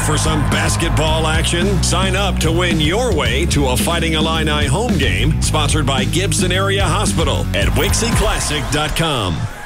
for some basketball action? Sign up to win your way to a Fighting Illini home game, sponsored by Gibson Area Hospital at WixieClassic.com.